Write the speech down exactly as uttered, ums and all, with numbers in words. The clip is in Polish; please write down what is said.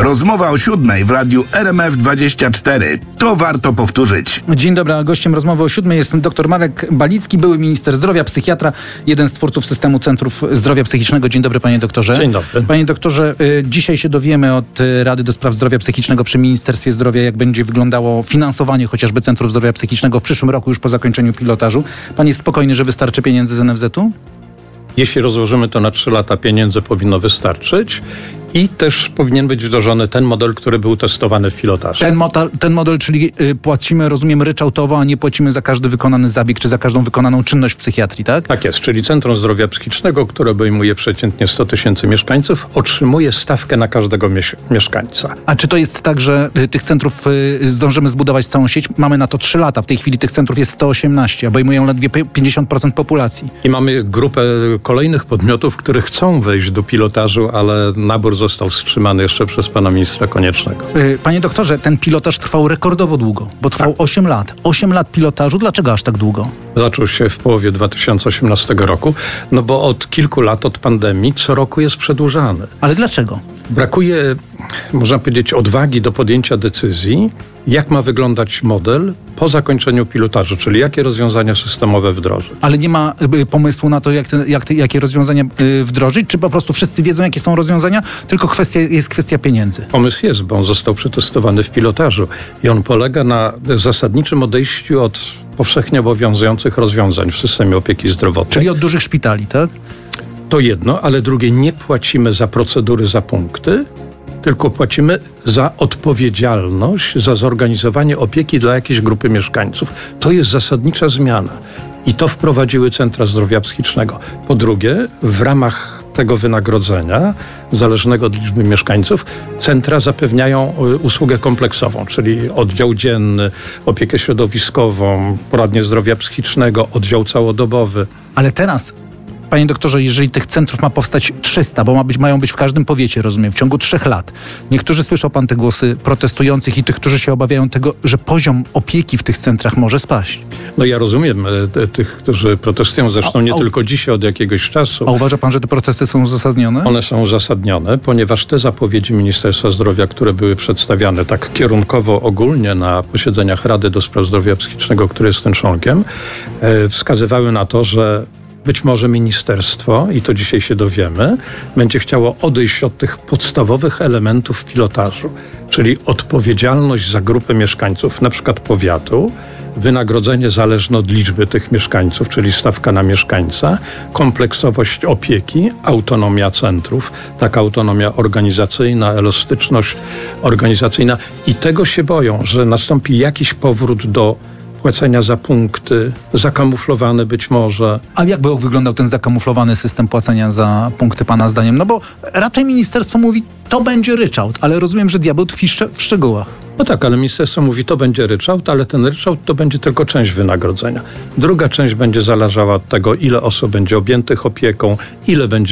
Rozmowa o siódmej w radiu R M F dwadzieścia cztery. To warto powtórzyć. Dzień dobry, a gościem rozmowy o siódmej jest dr Marek Balicki, były minister zdrowia, psychiatra, jeden z twórców systemu Centrów Zdrowia Psychicznego. Dzień dobry, panie doktorze. Dzień dobry. Panie doktorze, y, dzisiaj się dowiemy od y, Rady do Spraw Zdrowia Psychicznego przy Ministerstwie Zdrowia, jak będzie wyglądało finansowanie chociażby Centrów Zdrowia Psychicznego w przyszłym roku, już po zakończeniu pilotażu. Pan jest spokojny, że wystarczy pieniędzy z N F Z-u? Jeśli rozłożymy to na trzy lata, pieniędzy powinno wystarczyć i też powinien być wdrożony ten model, który był testowany w pilotażu. Ten, model, ten model, czyli y, płacimy, rozumiem, ryczałtowo, a nie płacimy za każdy wykonany zabieg, czy za każdą wykonaną czynność w psychiatrii, tak? Tak jest, czyli Centrum Zdrowia Psychicznego, które obejmuje przeciętnie sto tysięcy mieszkańców, otrzymuje stawkę na każdego mieś- mieszkańca. A czy to jest tak, że y, tych centrów y, zdążymy zbudować całą sieć? Mamy na to trzy lata. W tej chwili tych centrów jest sto osiemnaście, obejmują ledwie pięćdziesiąt procent populacji. I mamy grupę kolejnych podmiotów, które chcą wejść do pilotażu, ale nabór został wstrzymany jeszcze przez pana ministra Koniecznego. Y, Panie doktorze, ten pilotaż trwał rekordowo długo, bo trwał Tak. osiem lat. osiem lat pilotażu, dlaczego aż tak długo? Zaczął się w połowie dwa tysiące osiemnastego roku, no bo od kilku lat, od pandemii, co roku jest przedłużany. Ale dlaczego? Brakuje, można powiedzieć, odwagi do podjęcia decyzji, jak ma wyglądać model po zakończeniu pilotażu, czyli jakie rozwiązania systemowe wdrożyć. Ale nie ma y, pomysłu na to, jak te, jak te, jakie rozwiązania y, wdrożyć? Czy po prostu wszyscy wiedzą, jakie są rozwiązania? Tylko kwestia, jest kwestia pieniędzy. Pomysł jest, bo on został przetestowany w pilotażu i on polega na zasadniczym odejściu od powszechnie obowiązujących rozwiązań w systemie opieki zdrowotnej. Czyli od dużych szpitali, tak? To jedno, ale drugie, nie płacimy za procedury, za punkty, tylko płacimy za odpowiedzialność za zorganizowanie opieki dla jakiejś grupy mieszkańców. To jest zasadnicza zmiana i to wprowadziły Centra Zdrowia Psychicznego. Po drugie, w ramach tego wynagrodzenia, zależnego od liczby mieszkańców, centra zapewniają usługę kompleksową, czyli oddział dzienny, opiekę środowiskową, poradnię zdrowia psychicznego, oddział całodobowy. Ale teraz, panie doktorze, jeżeli tych centrów ma powstać trzysta, bo ma być, mają być w każdym powiecie, rozumiem, w ciągu trzech lat. Niektórzy, słyszał pan te głosy protestujących i tych, którzy się obawiają tego, że poziom opieki w tych centrach może spaść. No ja rozumiem e, tych, którzy protestują, zresztą nie A- a- tylko dzisiaj, od jakiegoś czasu. A uważa pan, że te procesy są uzasadnione? One są uzasadnione, ponieważ te zapowiedzi Ministerstwa Zdrowia, które były przedstawiane tak kierunkowo ogólnie na posiedzeniach Rady do Spraw Zdrowia Psychicznego, który jestem członkiem, e, wskazywały na to, że być może ministerstwo, i to dzisiaj się dowiemy, będzie chciało odejść od tych podstawowych elementów pilotażu, czyli odpowiedzialność za grupę mieszkańców, na przykład powiatu, wynagrodzenie zależne od liczby tych mieszkańców, czyli stawka na mieszkańca, kompleksowość opieki, autonomia centrów, taka autonomia organizacyjna, elastyczność organizacyjna i tego się boją, że nastąpi jakiś powrót do płacenia za punkty, zakamuflowany być może. A jak by wyglądał ten zakamuflowany system płacenia za punkty pana zdaniem? No bo raczej ministerstwo mówi, to będzie ryczałt, ale rozumiem, że diabeł tkwi szcz- w szczegółach. No tak, ale ministerstwo mówi, to będzie ryczałt, ale ten ryczałt to będzie tylko część wynagrodzenia. Druga część będzie zależała od tego, ile osób będzie objętych opieką, ile będzie